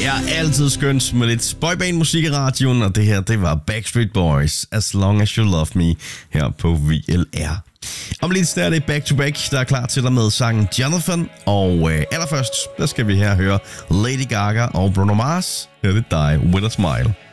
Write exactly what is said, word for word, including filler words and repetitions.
Det er altid skønt med lidt boyband-musik i radioen, og det her, det var Backstreet Boys, As Long As You Love Me, her på V L R. Om lidt der er det Back to Back, der er klar til dig med sangen Jonathan, og øh, allerførst, der skal vi her høre Lady Gaga og Bruno Mars. Her er det dig, With A Smile.